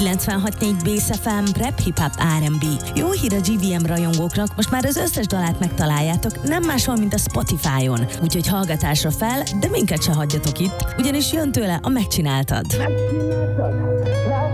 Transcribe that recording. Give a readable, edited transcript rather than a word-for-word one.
96.4 Bass FM, rap, hip-hop, R&B. Jó hír a GVM rajongóknak, most már az összes dalát megtaláljátok, nem máshol, mint a Spotify-on. Úgyhogy hallgatásra fel, de minket se hagyjatok itt, ugyanis jön tőle a Megcsináltad. Megcsináltad?